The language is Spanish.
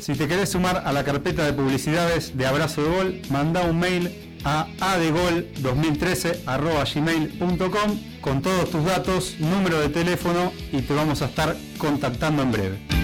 Si te querés sumar a la carpeta de publicidades de Abrazo de Gol, manda un mail a adegol2013@gmail.com con todos tus datos, número de teléfono y te vamos a estar contactando en breve.